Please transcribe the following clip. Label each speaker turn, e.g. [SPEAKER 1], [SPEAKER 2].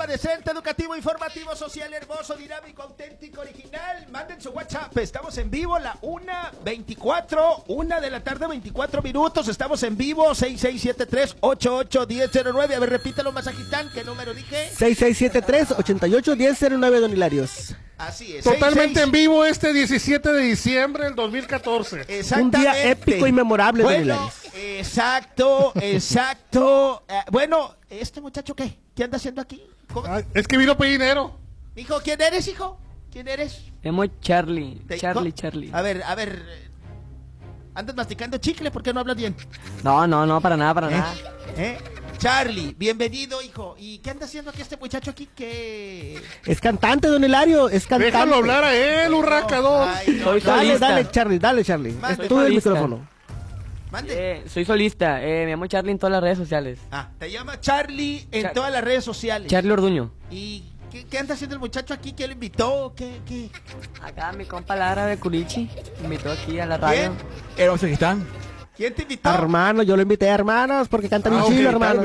[SPEAKER 1] de Centro Educativo, Informativo, Social, Hermoso, Dinámico, Auténtico, Original. Manden su WhatsApp. Estamos en vivo, la 1:24, 1 de la tarde, 24 minutos. Estamos en vivo, 6673-881009. A ver, repítelo, Mazajitán. ¿Qué número dije?
[SPEAKER 2] 6673-881009, don Hilarios.
[SPEAKER 1] Así es.
[SPEAKER 3] Totalmente en vivo este 17 de diciembre del 2014.
[SPEAKER 2] Un día épico y memorable, don Hilarios.
[SPEAKER 1] Exacto. Bueno, ¿este muchacho qué? ¿Qué anda haciendo aquí?
[SPEAKER 3] Es que vino pedinero.
[SPEAKER 1] Hijo, ¿quién eres, hijo? ¿Quién eres?
[SPEAKER 4] Llamo Charlie. Charlie.
[SPEAKER 1] A ver. ¿Andas masticando chicle? ¿Por qué no hablas bien?
[SPEAKER 4] No, para nada.
[SPEAKER 1] Charlie, bienvenido, hijo. ¿Y qué anda haciendo aquí este muchacho aquí? ¿Qué?
[SPEAKER 2] Es cantante, don Hilario, es cantante.
[SPEAKER 3] Déjalo hablar a él, urracador.
[SPEAKER 4] Soy solista.
[SPEAKER 2] Dale, Charlie.
[SPEAKER 1] Mande.
[SPEAKER 2] Es tú el micrófono.
[SPEAKER 1] Mande.
[SPEAKER 4] Soy solista. Me llamo Charlie en todas las redes sociales.
[SPEAKER 1] Te llama Charlie en todas las redes sociales.
[SPEAKER 4] Charlie Orduño.
[SPEAKER 1] ¿Y qué anda haciendo el muchacho aquí? ¿Quién lo invitó? ¿Qué?
[SPEAKER 4] Acá mi compa Lara de Curichi me invitó aquí a la radio.
[SPEAKER 1] ¿Quién te invitó?
[SPEAKER 2] Hermano, yo lo invité a hermanos porque cantan un chilo, hermano.